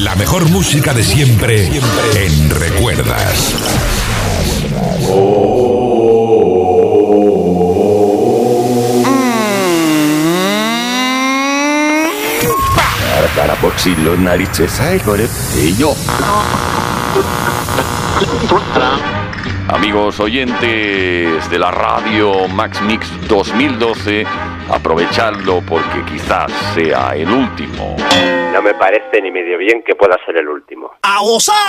La mejor música de siempre en Recuerdas. Para por si los narices, y yo. Amigos oyentes de la radio Max Mix 2012, aprovechadlo porque quizás sea el último. No me parece ni medio bien que pueda ser el último. ¡A gozar!